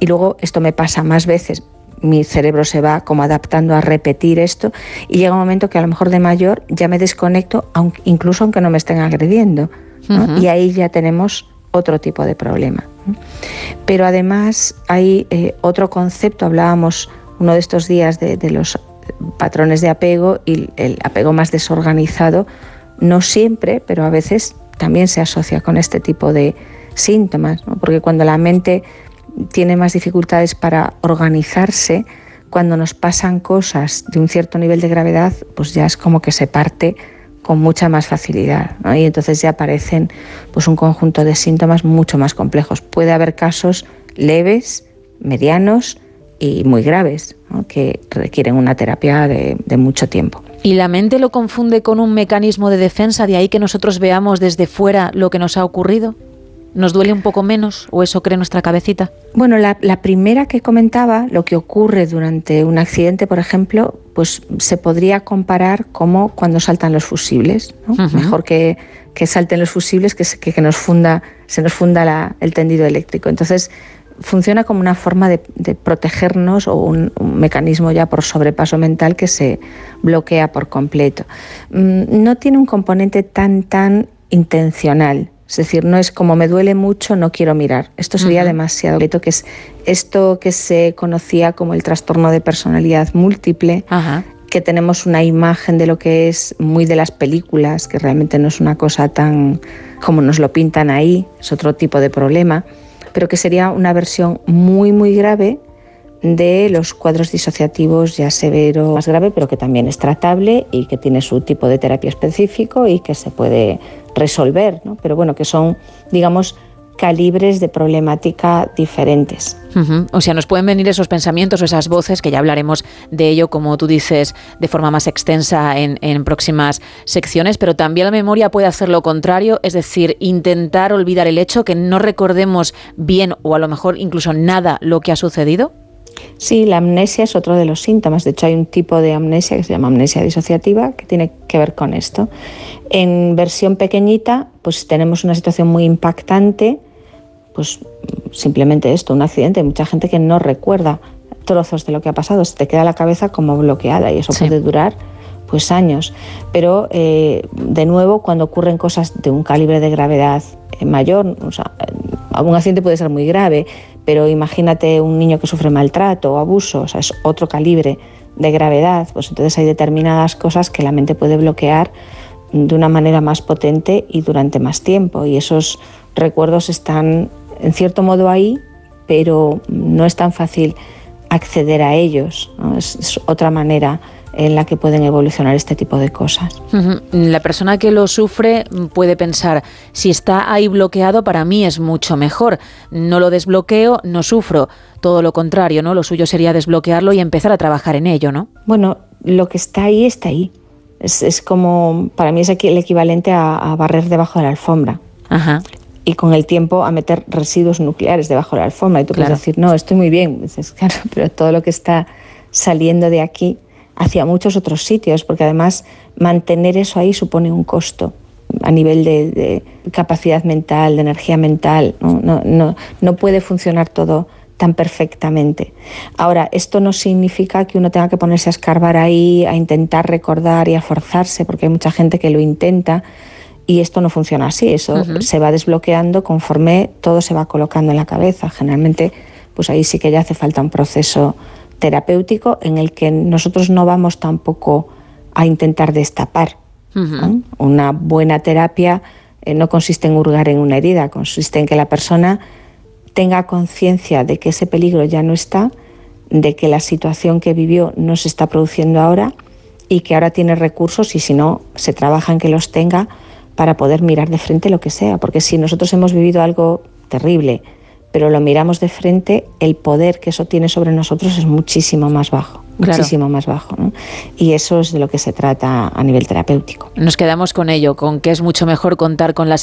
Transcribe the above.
y luego esto me pasa más veces. Mi cerebro se va como adaptando a repetir esto y llega un momento que a lo mejor de mayor ya me desconecto, incluso aunque no me estén agrediendo, ¿no? Y ahí ya tenemos otro tipo de problema, ¿no? Pero además hay otro concepto, hablábamos uno de estos días de los patrones de apego, y el apego más desorganizado no siempre, pero a veces también se asocia con este tipo de síntomas, ¿no? Porque cuando la mente tiene más dificultades para organizarse, cuando nos pasan cosas de un cierto nivel de gravedad, pues ya es como que se parte con mucha más facilidad, ¿no? Y entonces ya aparecen pues un conjunto de síntomas mucho más complejos. Puede haber casos leves, medianos y muy graves, ¿no? Que requieren una terapia de mucho tiempo. ¿Y la mente lo confunde con un mecanismo de defensa, de ahí que nosotros veamos desde fuera lo que nos ha ocurrido? ¿Nos duele un poco menos o eso cree nuestra cabecita? Bueno, la primera que comentaba, lo que ocurre durante un accidente, por ejemplo, pues se podría comparar como cuando saltan los fusibles, ¿no? Mejor que salten los fusibles que se nos funda el tendido eléctrico. Entonces, funciona como una forma de protegernos o un mecanismo ya por sobrepaso mental que se bloquea por completo. No tiene un componente tan intencional. Es decir, no es como me duele mucho, no quiero mirar. Esto sería demasiado completo, que es esto que se conocía como el trastorno de personalidad múltiple, que tenemos una imagen de lo que es muy de las películas, que realmente no es una cosa tan como nos lo pintan ahí, es otro tipo de problema, pero que sería una versión muy grave de los cuadros disociativos ya severo, más grave, pero que también es tratable y que tiene su tipo de terapia específico y que se puede resolver, ¿no? Pero bueno, que son, digamos, calibres de problemática diferentes. O sea, nos pueden venir esos pensamientos o esas voces, que ya hablaremos de ello, como tú dices, de forma más extensa en próximas secciones, pero también la memoria puede hacer lo contrario, es decir, intentar olvidar el hecho, que no recordemos bien o a lo mejor incluso nada lo que ha sucedido. Sí, la amnesia es otro de los síntomas. De hecho, hay un tipo de amnesia que se llama amnesia disociativa que tiene que ver con esto. En versión pequeñita, pues tenemos una situación muy impactante, pues simplemente esto, un accidente. Hay mucha gente que no recuerda trozos de lo que ha pasado, se te queda la cabeza como bloqueada y eso puede durar pues años. Pero de nuevo, cuando ocurren cosas de un calibre de gravedad mayor, o sea, un accidente puede ser muy grave, pero imagínate un niño que sufre maltrato o abuso, o sea, es otro calibre de gravedad, pues entonces hay determinadas cosas que la mente puede bloquear de una manera más potente y durante más tiempo, y esos recuerdos están en cierto modo ahí, pero no es tan fácil acceder a ellos, ¿no? Es otra manera en la que pueden evolucionar este tipo de cosas. La persona que lo sufre puede pensar, si está ahí bloqueado, para mí es mucho mejor. No lo desbloqueo, no sufro. Todo lo contrario, ¿no? Lo suyo sería desbloquearlo y empezar a trabajar en ello, ¿no? Bueno, lo que está ahí, está ahí. Es como, para mí es aquí el equivalente a barrer debajo de la alfombra. Y con el tiempo a meter residuos nucleares debajo de la alfombra. Y tú puedes decir, no, estoy muy bien. Dices, claro, pero todo lo que está saliendo de aquí hacia muchos otros sitios, porque además mantener eso ahí supone un costo a nivel de capacidad mental, de energía mental. No puede funcionar todo tan perfectamente. Ahora, esto no significa que uno tenga que ponerse a escarbar ahí, a intentar recordar y a forzarse, porque hay mucha gente que lo intenta y esto no funciona así. Eso se va desbloqueando conforme todo se va colocando en la cabeza. Generalmente, pues ahí sí que ya hace falta un proceso terapéutico en el que nosotros no vamos tampoco a intentar destapar. Una buena terapia no consiste en hurgar en una herida, consiste en que la persona tenga conciencia de que ese peligro ya no está, de que la situación que vivió no se está produciendo ahora y que ahora tiene recursos, y si no, se trabaja en que los tenga para poder mirar de frente lo que sea. Porque si nosotros hemos vivido algo terrible, pero lo miramos de frente, el poder que eso tiene sobre nosotros es muchísimo más bajo, ¿no? Y eso es de lo que se trata a nivel terapéutico. Nos quedamos con ello, con que es mucho mejor contar con las